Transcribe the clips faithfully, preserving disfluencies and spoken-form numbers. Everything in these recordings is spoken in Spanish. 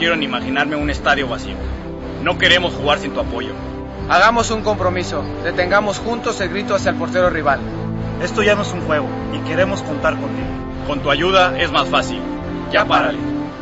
quiero ni imaginarme un estadio vacío. No queremos jugar sin tu apoyo. Hagamos un compromiso. Detengamos juntos el grito hacia el portero rival. Esto ya no es un juego y queremos contar contigo. Con tu ayuda es más fácil. Ya párale.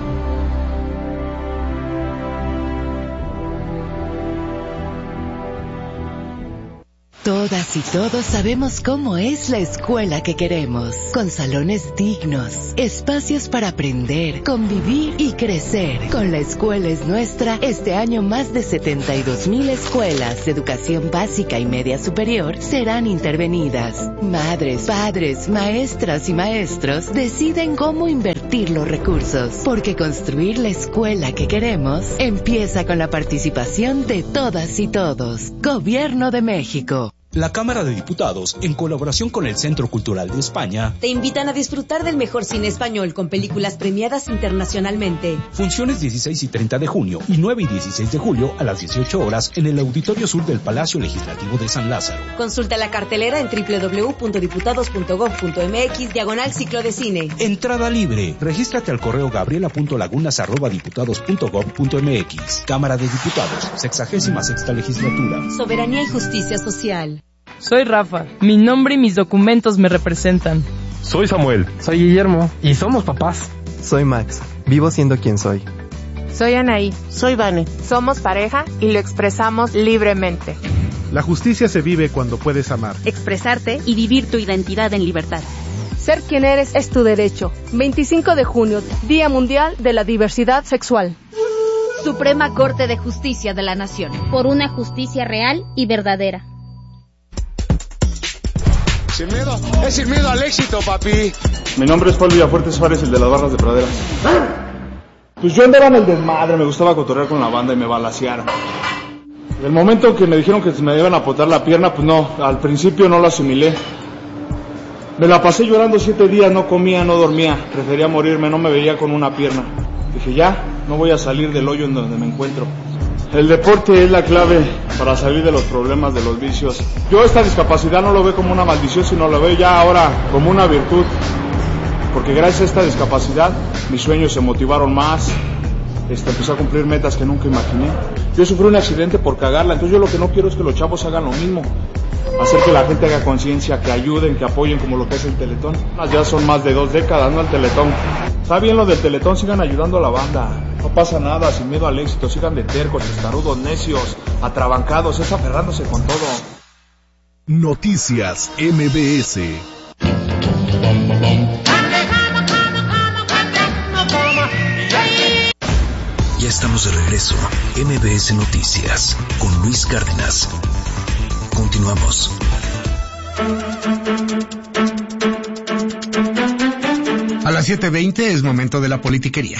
Todas y todos sabemos cómo es la escuela que queremos, con salones dignos, espacios para aprender, convivir y crecer. Con La Escuela es Nuestra, este año más de setenta y dos mil escuelas de educación básica y media superior serán intervenidas. Madres, padres, maestras y maestros deciden cómo invertir los recursos, porque construir la escuela que queremos empieza con la participación de todas y todos. Gobierno de México. La Cámara de Diputados, en colaboración con el Centro Cultural de España, te invitan a disfrutar del mejor cine español con películas premiadas internacionalmente. Funciones dieciséis y treinta de junio y nueve y dieciséis de julio a las dieciocho horas en el Auditorio Sur del Palacio Legislativo de San Lázaro. Consulta la cartelera en doble u doble u doble u punto diputados punto gob punto eme equis diagonal ciclo de cine. Entrada libre. Regístrate al correo gabriela punto lagunas arroba diputados punto gob punto eme equis. Cámara de Diputados, sexagésima sexta legislatura. Soberanía y justicia social. Soy Rafa. Mi nombre y mis documentos me representan. Soy Samuel. Soy Guillermo. Y somos papás. Soy Max. Vivo siendo quien soy. Soy Anaí. Soy Vane. Somos pareja y lo expresamos libremente. La justicia se vive cuando puedes amar, expresarte y vivir tu identidad en libertad. Ser quien eres es tu derecho. veinticinco de junio, Día Mundial de la Diversidad Sexual. Suprema Corte de Justicia de la Nación. Por una justicia real y verdadera. Sin miedo, es sin miedo al éxito, papi. Mi nombre es Paul Villafuerte Suárez, el de las barras de pradera. Pues yo andaba en el desmadre, me gustaba cotorrear con la banda y me balacearon. El momento que me dijeron que me iban a apotar la pierna, pues no, al principio no lo asimilé. Me la pasé llorando siete días, no comía, no dormía, prefería morirme, no me veía con una pierna. Dije, ya, no voy a salir del hoyo en donde me encuentro. El deporte es la clave para salir de los problemas, de los vicios. Yo esta discapacidad no lo veo como una maldición, sino lo veo ya ahora como una virtud. Porque gracias a esta discapacidad, mis sueños se motivaron más, este, empecé a cumplir metas que nunca imaginé. Yo sufrí un accidente por cagarla, entonces yo lo que no quiero es que los chavos hagan lo mismo. Hacer que la gente haga conciencia, que ayuden, que apoyen como lo que es el Teletón. Ya son más de dos décadas, ¿no? El Teletón. Está bien lo del Teletón, sigan ayudando a la banda. No pasa nada, sin miedo al éxito, sigan de tercos, testarudos, necios, atrabancados, es aferrándose con todo. Noticias M B S. Ya estamos de regreso. M B S Noticias con Luis Cárdenas. Continuamos. A las siete veinte es momento de la politiquería.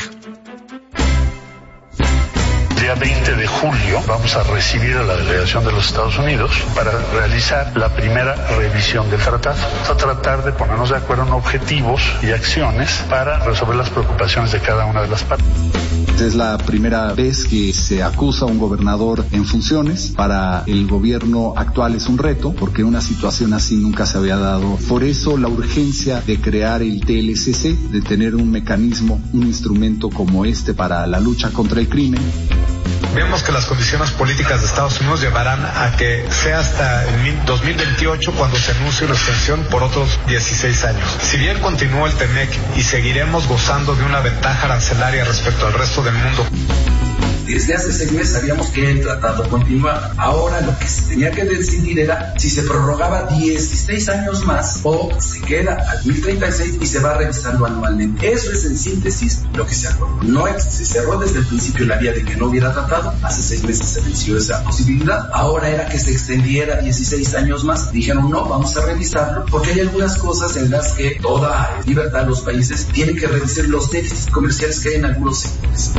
El día veinte de julio vamos a recibir a la delegación de los Estados Unidos para realizar la primera revisión del tratado. Vamos a tratar de ponernos de acuerdo en objetivos y acciones para resolver las preocupaciones de cada una de las partes. Es la primera vez que se acusa a un gobernador en funciones. Para el gobierno actual es un reto, porque una situación así nunca se había dado. Por eso la urgencia de crear el T L C C, de tener un mecanismo, un instrumento como este para la lucha contra el crimen. Vemos que las condiciones políticas de Estados Unidos llevarán a que sea hasta el dos mil veintiocho cuando se anuncie la extensión por otros dieciséis años. Si bien continúa el TEMEC y seguiremos gozando de una ventaja arancelaria respecto al resto del mundo. Desde hace seis meses sabíamos que el tratado continuaba. Ahora lo que se tenía que decidir era si se prorrogaba dieciséis años más o se queda al dos mil treinta y seis y se va revisando anualmente. Eso es en síntesis lo que se acordó. No se cerró desde el principio la vía de que no hubiera tratado. Hace seis meses se venció esa posibilidad. Ahora era que se extendiera dieciséis años más. Dijeron no, vamos a revisarlo porque hay algunas cosas en las que toda libertad de los países tiene que revisar los déficits comerciales que hay en algunos sectores.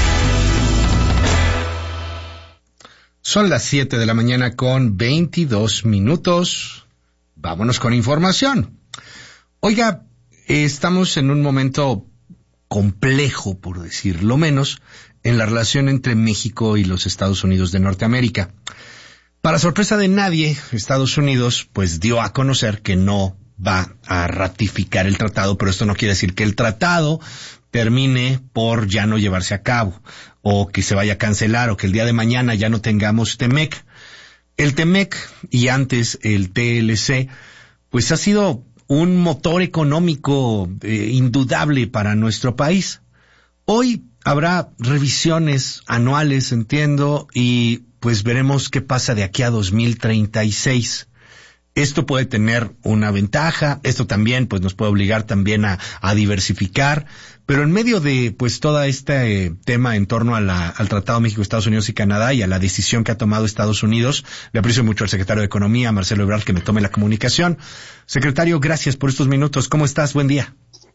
Son las siete de la mañana con veintidós minutos. Vámonos con información. Oiga, estamos en un momento complejo, por decirlo menos, en la relación entre México y los Estados Unidos de Norteamérica. Para sorpresa de nadie, Estados Unidos pues dio a conocer que no va a ratificar el tratado, pero esto no quiere decir que el tratado termine por ya no llevarse a cabo, o que se vaya a cancelar, o que el día de mañana ya no tengamos TEMEC. El TEMEC y antes el T L C, pues ha sido un motor económico eh, indudable para nuestro país. Hoy habrá revisiones anuales, entiendo, y pues veremos qué pasa de aquí a dos mil treinta y seis. Esto puede tener una ventaja, esto también pues nos puede obligar también a, a diversificar, pero en medio de pues todo este eh, tema en torno a la, al Tratado México, Estados Unidos y Canadá y a la decisión que ha tomado Estados Unidos, le aprecio mucho al secretario de Economía, Marcelo Ebrard, que me tome la comunicación. Secretario, gracias por estos minutos. ¿Cómo estás? Buen día.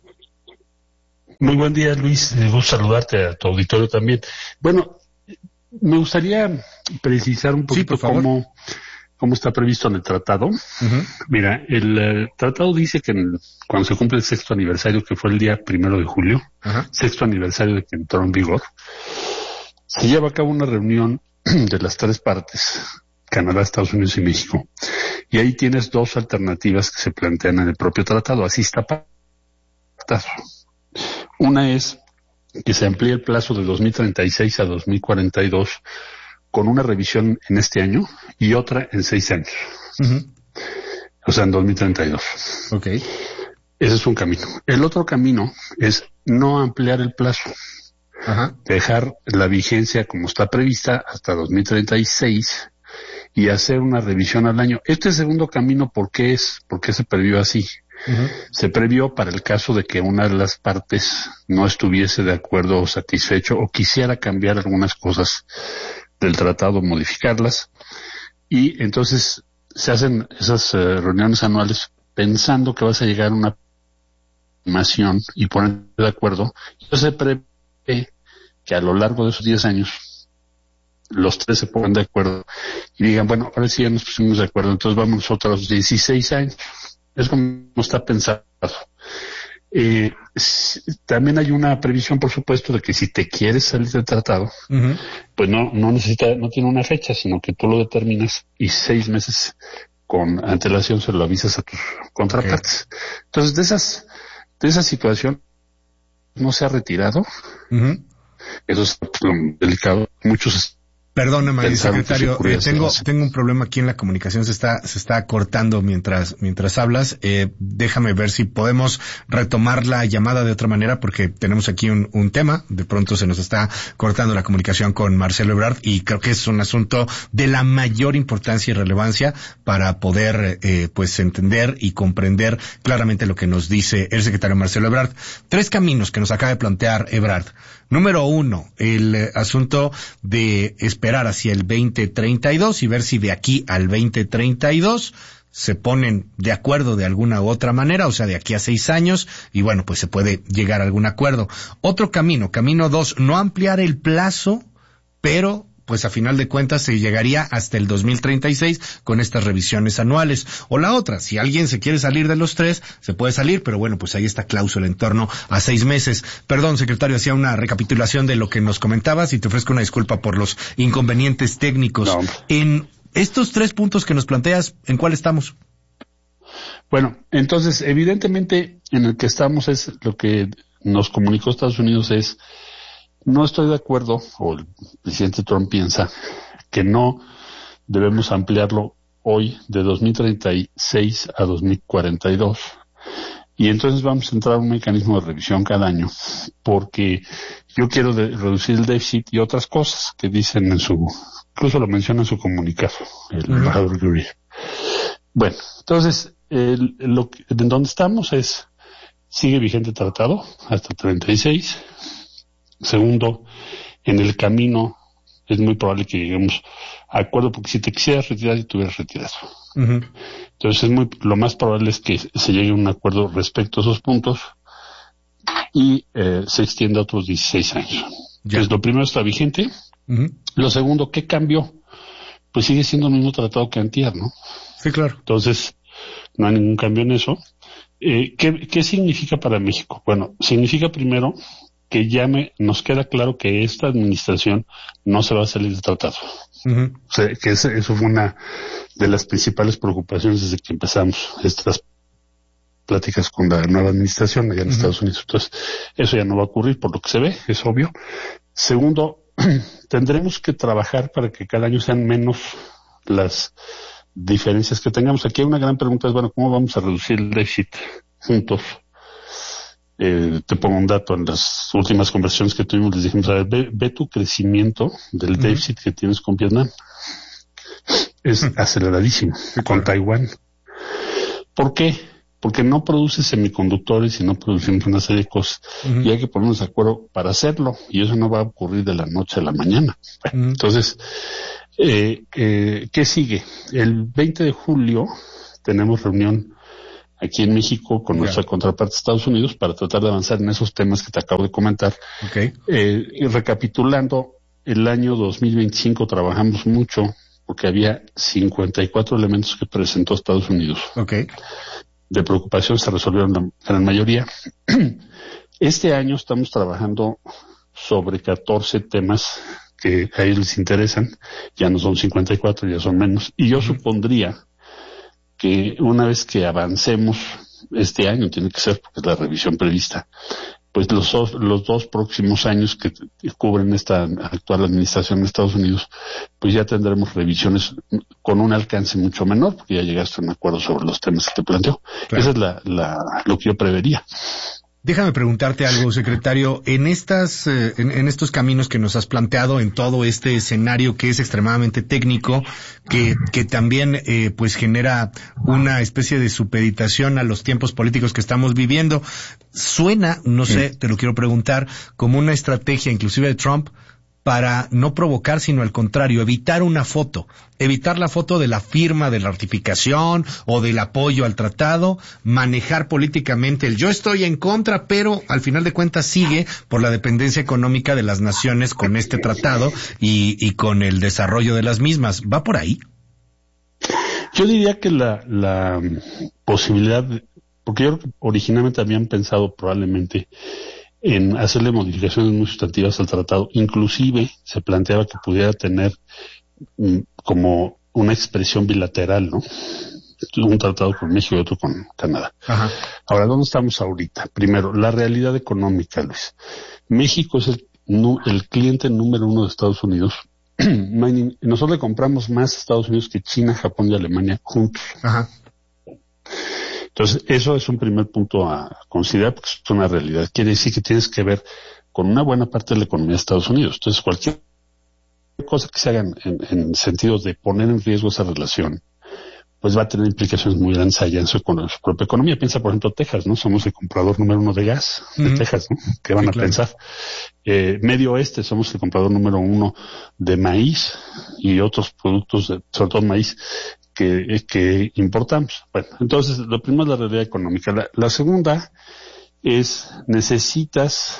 Muy buen día, Luis. Me gusta saludarte a tu auditorio también. Bueno, me gustaría precisar un poquito sí, cómo... cómo está previsto en el tratado. Uh-huh. Mira, el uh, tratado dice que en, cuando se cumple el sexto aniversario, que fue el día primero de julio, uh-huh. sexto aniversario de que entró en vigor, se lleva a cabo una reunión de las tres partes, Canadá, Estados Unidos y México, y ahí tienes dos alternativas que se plantean en el propio tratado, así está pactado. Una es que se amplíe el plazo de dos mil treinta y seis a dos mil cuarenta y dos con una revisión en este año y otra en seis años. Uh-huh. O sea, en dos mil treinta y dos. Okay. Ese es un camino. El otro camino es no ampliar el plazo. Uh-huh. Dejar la vigencia como está prevista hasta dos mil treinta y seis y hacer una revisión al año. Este segundo camino, ¿por qué es? ¿Por qué se previó así? Uh-huh. Se previó para el caso de que una de las partes no estuviese de acuerdo o satisfecho o quisiera cambiar algunas cosas del tratado, modificarlas, y entonces se hacen esas uh, reuniones anuales pensando que vas a llegar a una nación y poner de acuerdo. Entonces se prevé que a lo largo de esos diez años los tres se pongan de acuerdo y digan, bueno, ahora sí ya nos pusimos de acuerdo, entonces vamos otros dieciséis años. Es como está pensado. Eh, también hay una previsión, por supuesto, de que si te quieres salir del tratado, uh-huh. pues no, no necesita, no tiene una fecha, sino que tú lo determinas y seis meses con antelación se lo avisas a tus contrapartes. Okay. Entonces, de esas, de esa situación no se ha retirado. Uh-huh. Eso es delicado. Muchos Perdóname, secretario, eh, tengo tengo un problema aquí en la comunicación, se está se está cortando mientras mientras hablas. Eh, déjame ver si podemos retomar la llamada de otra manera, porque tenemos aquí un, un tema. De pronto se nos está cortando la comunicación con Marcelo Ebrard y creo que es un asunto de la mayor importancia y relevancia para poder eh, pues entender y comprender claramente lo que nos dice el secretario Marcelo Ebrard. Tres caminos que nos acaba de plantear Ebrard. Número uno, el eh, asunto de esperar hacia el veinte treinta y dos y ver si de aquí al veinte treinta y dos se ponen de acuerdo de alguna u otra manera, o sea, de aquí a seis años, y bueno, pues se puede llegar a algún acuerdo. Otro camino, camino dos, no ampliar el plazo, pero pues a final de cuentas se llegaría hasta el dos mil treinta y seis con estas revisiones anuales. O la otra, si alguien se quiere salir de los tres, se puede salir, pero bueno, pues ahí está cláusula en torno a seis meses. Perdón, secretario, hacía una recapitulación de lo que nos comentabas y te ofrezco una disculpa por los inconvenientes técnicos. No. En estos tres puntos que nos planteas, ¿en cuál estamos? Bueno, entonces, evidentemente, en el que estamos es lo que nos comunicó Estados Unidos es no estoy de acuerdo, o el presidente Trump piensa que no debemos ampliarlo hoy de dos mil treinta y seis a dos mil cuarenta y dos. Y entonces vamos a entrar a un mecanismo de revisión cada año, porque yo quiero de, reducir el déficit y otras cosas que dicen en su, incluso lo menciona en su comunicado, el embajador Greer. Bueno, entonces, el, lo que, en donde estamos es, sigue vigente el tratado hasta el treinta y seis. Segundo, en el camino es muy probable que lleguemos a acuerdo, porque si te quisieras retirar y te hubieras retirado. Uh-huh. Entonces es muy, lo más probable es que se llegue a un acuerdo respecto a esos puntos y eh, se extienda a otros dieciséis años. Ya. Entonces lo primero está vigente. Uh-huh. Lo segundo, ¿qué cambió? Pues sigue siendo el mismo tratado que antier, ¿no? Sí, claro. Entonces no hay ningún cambio en eso. Eh, ¿qué, ¿Qué significa para México? Bueno, significa primero que ya me, nos queda claro que esta administración no se va a salir del tratado. Uh-huh. O sea, que ese, eso fue una de las principales preocupaciones desde que empezamos estas pláticas con la nueva administración allá en uh-huh. Estados Unidos. Entonces, eso ya no va a ocurrir por lo que se ve, es obvio. Segundo, tendremos que trabajar para que cada año sean menos las diferencias que tengamos. Aquí hay una gran pregunta, es, bueno, ¿cómo vamos a reducir el déficit juntos? Eh, te pongo un dato, en las últimas conversaciones que tuvimos les dijimos, a ver, ve, ve tu crecimiento del déficit uh-huh. que tienes con Vietnam. Es aceleradísimo, sí, con claro. Taiwán. ¿Por qué? Porque no produce semiconductores y no producimos una serie de cosas. Uh-huh. Y hay que ponernos de acuerdo para hacerlo. Y eso no va a ocurrir de la noche a la mañana. Bueno, uh-huh. Entonces, eh, eh, ¿qué sigue? El veinte de julio tenemos reunión aquí en México con yeah. nuestra contraparte de Estados Unidos para tratar de avanzar en esos temas que te acabo de comentar. Okay. Eh, y recapitulando, el año dos mil veinticinco trabajamos mucho porque había cincuenta y cuatro elementos que presentó Estados Unidos. Okay. De preocupación se resolvieron la gran mayoría. Este año estamos trabajando sobre catorce temas que a ellos les interesan. Ya no son cincuenta y cuatro, ya son menos. Y yo uh-huh. supondría que una vez que avancemos este año, tiene que ser porque es la revisión prevista, pues los, los dos próximos años que cubren esta actual administración de Estados Unidos, pues ya tendremos revisiones con un alcance mucho menor, porque ya llegaste a un acuerdo sobre los temas que te planteo. Claro. Esa es la, la, lo que yo prevería. Déjame preguntarte algo, secretario. En estas, eh, en, en estos caminos que nos has planteado, en todo este escenario que es extremadamente técnico, que, que también, eh, pues genera una especie de supeditación a los tiempos políticos que estamos viviendo, suena, no sé, te lo quiero preguntar, como una estrategia inclusive de Trump para no provocar, sino al contrario, evitar una foto, evitar la foto de la firma de la ratificación o del apoyo al tratado, manejar políticamente el yo estoy en contra, pero al final de cuentas sigue por la dependencia económica de las naciones con este tratado y, y con el desarrollo de las mismas. ¿Va por ahí? Yo diría que la, la posibilidad, de, porque yo creo que originalmente habían pensado probablemente en hacerle modificaciones muy sustantivas al tratado. Inclusive se planteaba que pudiera tener um, como una expresión bilateral, ¿no? Un tratado con México y otro con Canadá. Ajá. Ahora, ¿dónde estamos ahorita? Primero, la realidad económica, Luis. México es el, no, el cliente número uno de Estados Unidos. Nosotros le compramos más a Estados Unidos que China, Japón y Alemania juntos. Ajá. Entonces, eso es un primer punto a considerar porque es una realidad. Quiere decir que tienes que ver con una buena parte de la economía de Estados Unidos. Entonces, cualquier cosa que se haga en, en sentido de poner en riesgo esa relación, pues va a tener implicaciones muy grandes allá en su, en su propia economía. Piensa, por ejemplo, Texas, ¿no? Somos el comprador número uno de gas de uh-huh. Texas, ¿no? ¿Qué van sí, a claro. pensar? Eh, Medio Oeste, somos el comprador número uno de maíz y otros productos, de, sobre todo maíz, que, que importamos. Bueno, entonces, lo primero es la realidad económica. La, la segunda es, necesitas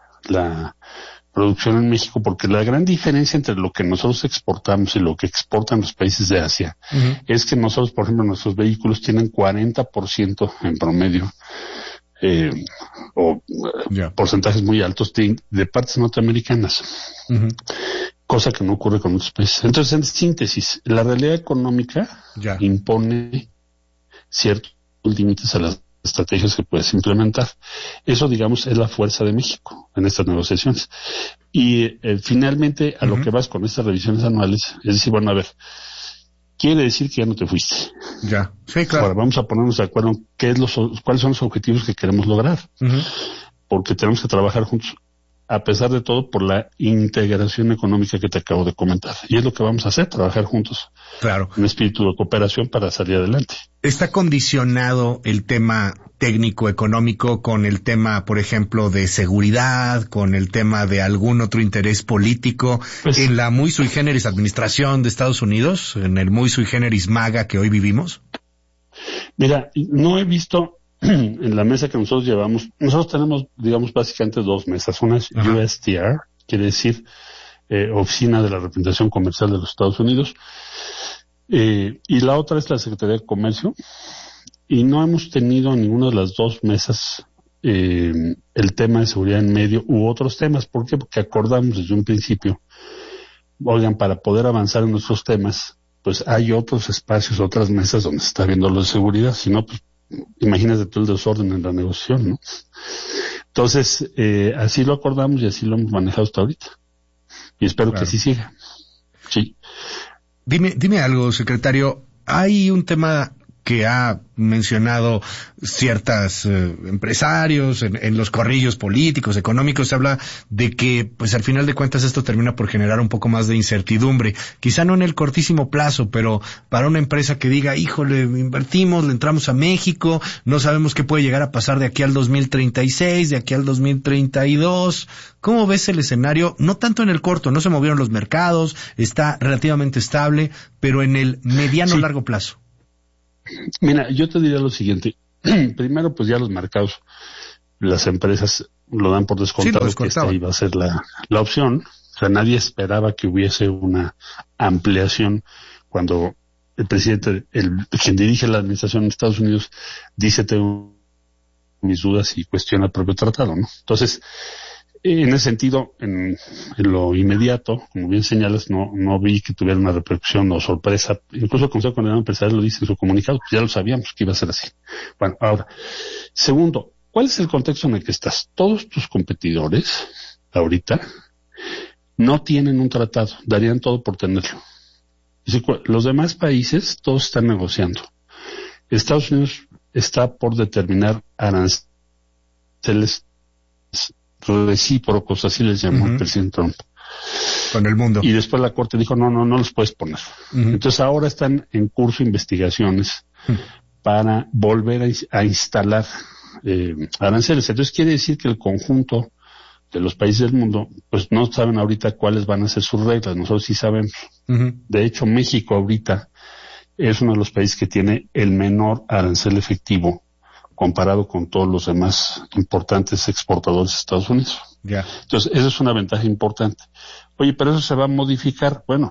la producción en México, porque la gran diferencia entre lo que nosotros exportamos y lo que exportan los países de Asia uh-huh. es que nosotros, por ejemplo, nuestros vehículos tienen cuarenta por ciento en promedio, eh, o yeah. porcentajes muy altos de, de partes norteamericanas. Uh-huh. Cosa que no ocurre con otros países. Entonces, en síntesis, la realidad económica yeah. impone ciertos límites a las estrategias que puedes implementar. Eso, digamos, es la fuerza de México en estas negociaciones. Y eh, finalmente, a uh-huh. lo que vas con estas revisiones anuales, es decir, bueno, a ver, quiere decir que ya no te fuiste. Ya, sí, claro. Ahora, vamos a ponernos de acuerdo en qué es los, cuáles son los objetivos que queremos lograr. Uh-huh. Porque tenemos que trabajar juntos, a pesar de todo, por la integración económica que te acabo de comentar. Y es lo que vamos a hacer, trabajar juntos. Claro. Un espíritu de cooperación para salir adelante. ¿Está condicionado el tema técnico económico con el tema, por ejemplo, de seguridad, con el tema de algún otro interés político pues, en la muy sui generis administración de Estados Unidos, en el muy sui generis MAGA que hoy vivimos? Mira, no he visto en la mesa que nosotros llevamos, nosotros tenemos, digamos, básicamente dos mesas. Una es Ajá. U S T R, quiere decir eh, Oficina de la Representación Comercial de los Estados Unidos, eh, y la otra es la Secretaría de Comercio, y no hemos tenido en ninguna de las dos mesas eh, el tema de seguridad en medio u otros temas. ¿Por qué? Porque acordamos desde un principio, oigan, para poder avanzar en nuestros temas, pues hay otros espacios, otras mesas donde se está viendo lo de seguridad, si no, pues imagínate tú el desorden en la negociación, ¿no? Entonces, eh, así lo acordamos y así lo hemos manejado hasta ahorita. Y espero claro. que así siga. Sí. Dime, dime algo, secretario. Hay un tema que ha mencionado ciertos eh, empresarios en, en los corrillos políticos, económicos, se habla de que, pues al final de cuentas esto termina por generar un poco más de incertidumbre, quizá no en el cortísimo plazo, pero para una empresa que diga, híjole, invertimos, le entramos a México, no sabemos qué puede llegar a pasar de aquí al dos mil treinta y seis, de aquí al dos mil treinta y dos, ¿cómo ves el escenario? No tanto en el corto, no se movieron los mercados, está relativamente estable, pero en el mediano sí. largo plazo. Mira, yo te diría lo siguiente. Primero, pues ya los mercados, las empresas lo dan por descontado, sí, que esta iba a ser la, la opción. O sea, nadie esperaba que hubiese una ampliación cuando el presidente, el quien dirige la administración en Estados Unidos, dice tengo mis dudas y cuestiona el propio tratado, ¿no? Entonces, en ese sentido, en, en lo inmediato, como bien señalas, no no vi que tuviera una repercusión o sorpresa. Incluso el Consejo Coordinador Empresarial lo dice en su comunicado, pues ya lo sabíamos que iba a ser así. Bueno, ahora, segundo, ¿cuál es el contexto en el que estás? Todos tus competidores, ahorita, no tienen un tratado, darían todo por tenerlo. Los demás países, todos están negociando. Estados Unidos está por determinar aranceles recíprocos, así les llamó uh-huh. el presidente Trump. Con el mundo. Y después la Corte dijo, no, no, no los puedes poner. Uh-huh. Entonces ahora están en curso investigaciones uh-huh. para volver a, a instalar eh, aranceles. Entonces quiere decir que el conjunto de los países del mundo, pues no saben ahorita cuáles van a ser sus reglas. Nosotros sí sabemos. Uh-huh. De hecho, México ahorita es uno de los países que tiene el menor arancel efectivo comparado con todos los demás importantes exportadores de Estados Unidos. Yeah. Entonces, esa es una ventaja importante. Oye, pero eso se va a modificar. Bueno,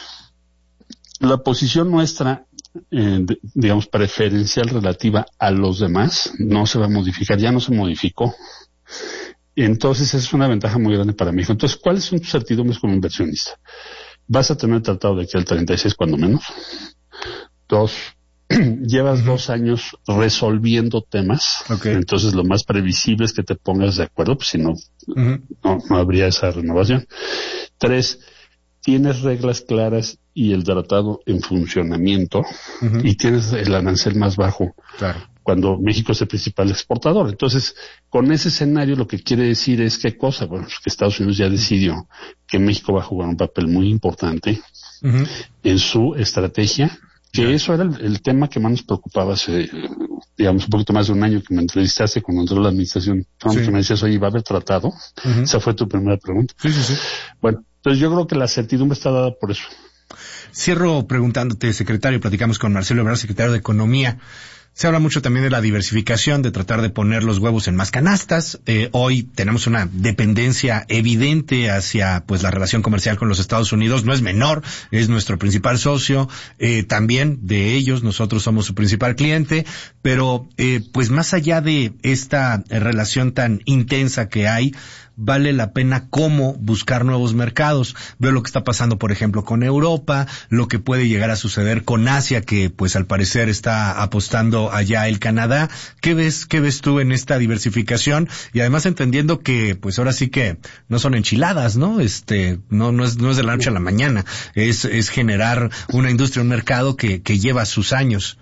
la posición nuestra, eh, de, digamos, preferencial relativa a los demás, no se va a modificar, ya no se modificó. Entonces, esa es una ventaja muy grande para México. Entonces, ¿cuáles son tus certidumbres como inversionista? Vas a tener tratado de aquí al treinta y seis, cuando menos. Dos, llevas uh-huh. dos años resolviendo temas, okay. entonces lo más previsible es que te pongas de acuerdo, pues si no, uh-huh. no, no habría esa renovación. Tres, tienes reglas claras y el tratado en funcionamiento, uh-huh. y tienes el arancel más bajo, claro. cuando México es el principal exportador. Entonces, con ese escenario lo que quiere decir es qué cosa, bueno, pues que Estados Unidos ya decidió que México va a jugar un papel muy importante uh-huh. en su estrategia, que yeah. eso era el, el tema que más nos preocupaba hace, digamos, un poquito más de un año que me entrevistaste cuando entró la administración Trump, sí. que me decías, oye, ¿va a haber tratado? Uh-huh. Esa fue tu primera pregunta. Sí, sí, sí. Bueno, entonces yo creo que la certidumbre está dada por eso. Cierro preguntándote, secretario, platicamos con Marcelo Ebrard, secretario de Economía. Se habla mucho también de la diversificación, de tratar de poner los huevos en más canastas. Eh, hoy tenemos una dependencia evidente hacia, pues, la relación comercial con los Estados Unidos. No es menor, es nuestro principal socio. Eh, también de ellos, nosotros somos su principal cliente. Pero, eh, pues, más allá de esta relación tan intensa que hay, vale la pena cómo buscar nuevos mercados. Veo lo que está pasando, por ejemplo, con Europa, lo que puede llegar a suceder con Asia, que pues al parecer está apostando allá el Canadá. ¿Qué ves, qué ves tú en esta diversificación? Y además entendiendo que pues ahora sí que no son enchiladas, ¿no? Este, no, no es, no es de la noche a la mañana. Es, es generar una industria, un mercado que, que lleva sus años.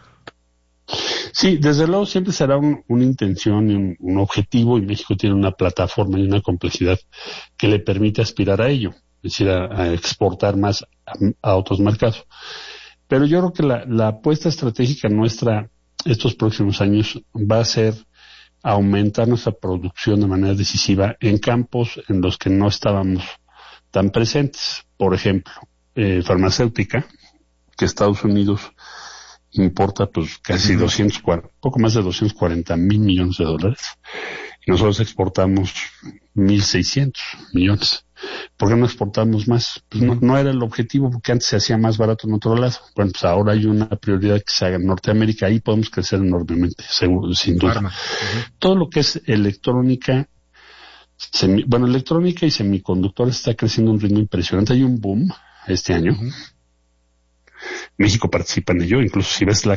Sí, desde luego siempre será un, una intención y un, un objetivo, y México tiene una plataforma y una complejidad que le permite aspirar a ello, es decir, a, a exportar más a, a otros mercados. Pero yo creo que la, la apuesta estratégica nuestra estos próximos años va a ser aumentar nuestra producción de manera decisiva en campos en los que no estábamos tan presentes. Por ejemplo, eh, farmacéutica, que Estados Unidos importa pues casi uh-huh. doscientos cuarenta, poco más de doscientos cuarenta mil millones de dólares, y nosotros exportamos mil seiscientos millones. ¿Por qué no exportamos más? Pues no, no era el objetivo, porque antes se hacía más barato en otro lado. Bueno, pues ahora hay una prioridad que se haga en Norteamérica, ahí podemos crecer enormemente, seguro, sin duda. Uh-huh. Todo lo que es electrónica, semi, bueno, electrónica y semiconductores está creciendo a un ritmo impresionante. Hay un boom este año. Uh-huh. México participa en ello, incluso si ves la,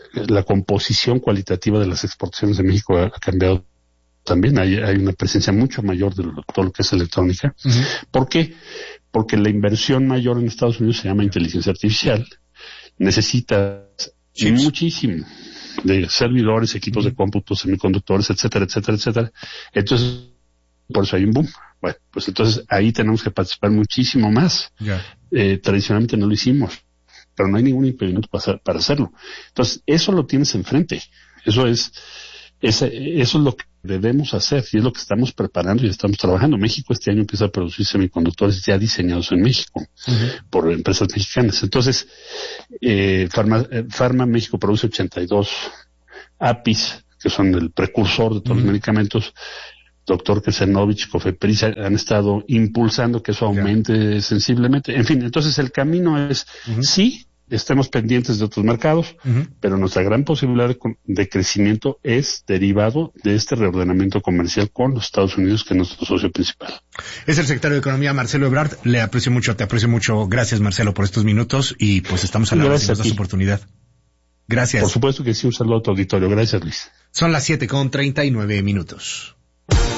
la composición cualitativa de las exportaciones de México ha, ha cambiado también. Hay, hay una presencia mucho mayor de lo, todo lo que es electrónica. Uh-huh. ¿Por qué? Porque la inversión mayor en Estados Unidos se llama inteligencia artificial. Necesitas sí, muchísimo de servidores, equipos uh-huh. de cómputo, semiconductores, etcétera, etcétera, etcétera. Entonces, por eso hay un boom. Bueno, pues entonces ahí tenemos que participar muchísimo más. Yeah. Eh, tradicionalmente no lo hicimos, pero no hay ningún impedimento para, para hacerlo. Entonces, eso lo tienes enfrente. Eso es, es, eso es lo que debemos hacer y es lo que estamos preparando y estamos trabajando. México este año empieza a producir semiconductores ya diseñados en México uh-huh. por empresas mexicanas. Entonces, eh, Pharma, eh, Pharma México produce ochenta y dos A P Is, que son el precursor de todos uh-huh. los medicamentos. Doctor Kesenovich, Cofepris han estado impulsando que eso aumente yeah. sensiblemente. En fin, entonces el camino es, uh-huh. sí, estemos pendientes de otros mercados, uh-huh. pero nuestra gran posibilidad de, de crecimiento es derivado de este reordenamiento comercial con los Estados Unidos, que es nuestro socio principal. Es el secretario de Economía, Marcelo Ebrard. Le aprecio mucho, te aprecio mucho. Gracias, Marcelo, por estos minutos y pues estamos a la vez de oportunidad. Gracias. Por supuesto que sí, un saludo a tu auditorio. Gracias, Luis. Son las siete con treinta y nueve minutos.